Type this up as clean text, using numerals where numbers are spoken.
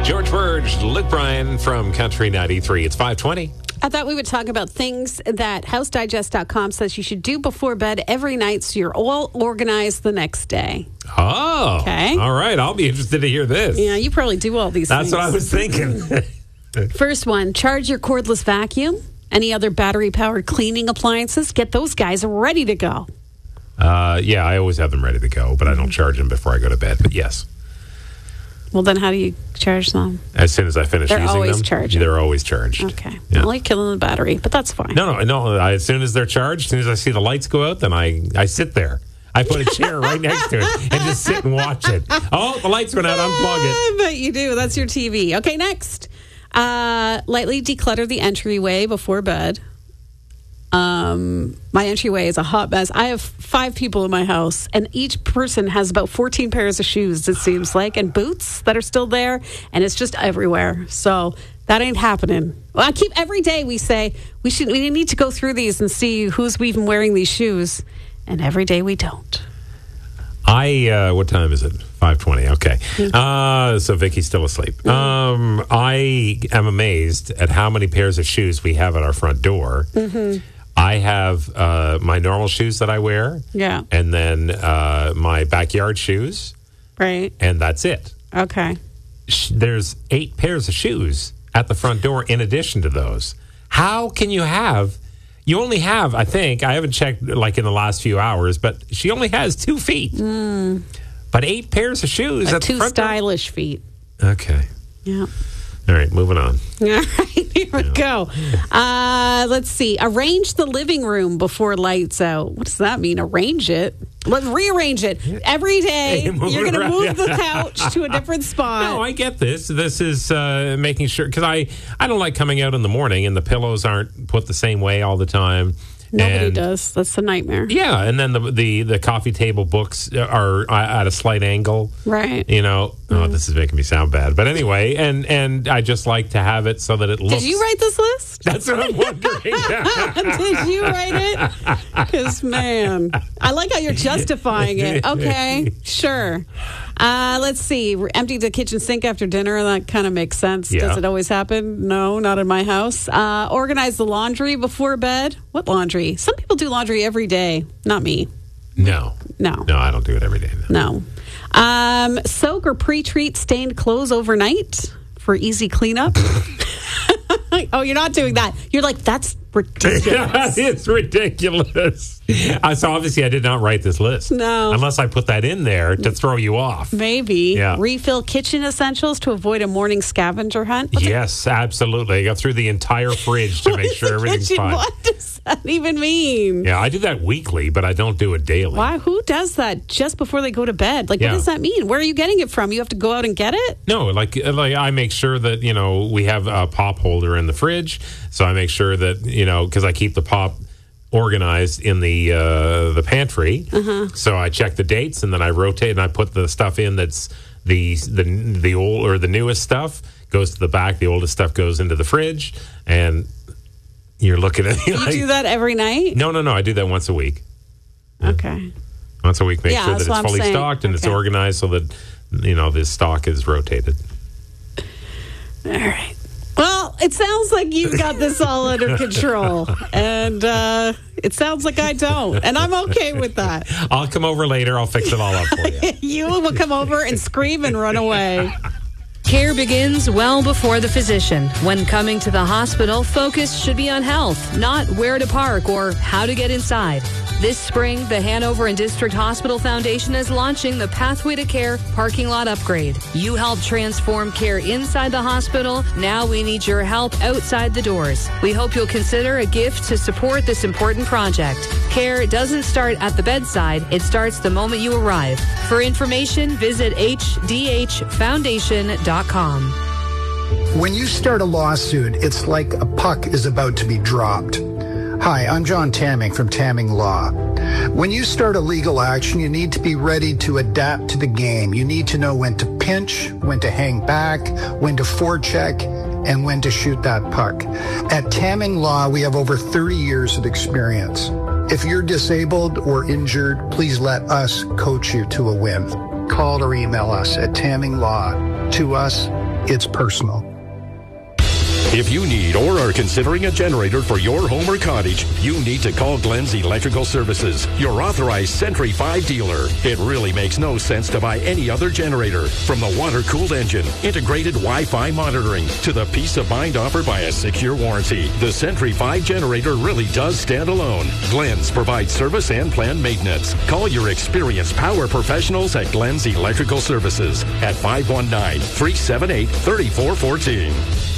George Burge, Luke Bryan from Country 93. It's 5:20. I thought we would talk about things that HouseDigest.com says you should do before bed every night so you're all organized the next day. Oh, okay. All right. I'll be interested to hear this. Yeah, you probably do all these things. That's what I was thinking. First one, charge your cordless vacuum. Any other battery-powered cleaning appliances, get those guys ready to go. Yeah, I always have them ready to go, but I don't charge them before I go to bed. But yes. Well, then how do you charge them? As soon as I finish using them. They're always charged. They're always charged. Okay. Yeah. I like killing the battery, but that's fine. No. As soon as they're charged, as soon as I see the lights go out, then I sit there. I put a chair right next to it and just sit and watch it. Oh, the lights went out. Unplug it. I bet you do. That's your TV. Okay, next. Lightly declutter the entryway before bed. My entryway is a hot mess. I have 5 people in my house, and each person has about 14 pairs of shoes, it seems like, and boots that are still there, and it's just everywhere. So that ain't happening. Well, I keep every day we say we need to go through these and see who's even wearing these shoes, and every day we don't. What time is it? 5:20. Okay. So Vicky's still asleep. I am amazed at how many pairs of shoes we have at our front door. Mm-hmm. I have my normal shoes that I wear. Yeah. And then my backyard shoes. Right. And that's it. Okay. There's 8 pairs of shoes at the front door in addition to those. How can you have... You only have, I think, I haven't checked like in the last few hours, but she only has 2 feet. But 8 pairs of shoes at the front door. 2 stylish feet. Okay. Yeah. All right, moving on. All right, here we go. Let's see. Arrange the living room before lights out. What does that mean? Arrange it? Let's rearrange it. Every day, you're going to move the couch to a different spot. No, I get this. This is making sure, because I don't like coming out in the morning and the pillows aren't put the same way all the time. Nobody does. That's a nightmare. Yeah, and then the coffee table books are at a slight angle. Right. You know, this is making me sound bad. But anyway, and I just like to have it so that it looks... Did you write this list? That's what I'm wondering. Did you write it? Because, man, I like how you're justifying it. Okay, sure. Let's see. Empty the kitchen sink after dinner. That kind of makes sense. Yeah. Does it always happen? No, not in my house. Organize the laundry before bed. What laundry? Some people do laundry every day. Not me. No, I don't do it every day. No. Soak or pre-treat stained clothes overnight for easy cleanup. Oh, you're not doing that. You're like, that's ridiculous. It's ridiculous. So obviously I did not write this list. No. Unless I put that in there to throw you off. Maybe. Yeah. Refill kitchen essentials to avoid a morning scavenger hunt. Yes, absolutely. I go through the entire fridge to make sure everything's fine. What does that even mean? Yeah, I do that weekly, but I don't do it daily. Why? Who does that just before they go to bed? Like, what does that mean? Where are you getting it from? You have to go out and get it? No, like I make sure that, we have a pop holder in the fridge. So I make sure that, because I keep the pop organized in the pantry. So I check the dates and then I rotate and I put the stuff in that's the old or the newest stuff goes to the back. The oldest stuff goes into the fridge. And you're looking at me You do that every night? No. I do that once a week. Okay. Once a week, make sure that it's fully saying. stocked and it's organized so that, this stock is rotated. All right. Well, it sounds like you've got this all under control, and it sounds like I don't, and I'm okay with that. I'll come over later. I'll fix it all up for you. You will come over and scream and run away. Care begins well before the physician. When coming to the hospital, focus should be on health, not where to park or how to get inside. This spring, the Hanover and District Hospital Foundation is launching the Pathway to Care parking lot upgrade. You helped transform care inside the hospital. Now we need your help outside the doors. We hope you'll consider a gift to support this important project. Care doesn't start at the bedside. It starts the moment you arrive. For information, visit hdhfoundation.com. When you start a lawsuit, it's like a puck is about to be dropped. Hi, I'm John Tamming from Tamming Law. When you start a legal action, you need to be ready to adapt to the game. You need to know when to pinch, when to hang back, when to forecheck, and when to shoot that puck. At Tamming Law, we have over 30 years of experience. If you're disabled or injured, please let us coach you to a win. Call or email us at Tamming Law. To us, It's personal. If you need or are considering a generator for your home or cottage, you need to call Glenn's Electrical Services, your authorized Sentry 5 dealer. It really makes no sense to buy any other generator. From the water-cooled engine, integrated Wi-Fi monitoring, to the peace of mind offered by a secure warranty, the Sentry 5 generator really does stand alone. Glenn's provides service and planned maintenance. Call your experienced power professionals at Glenn's Electrical Services at 519-378-3414.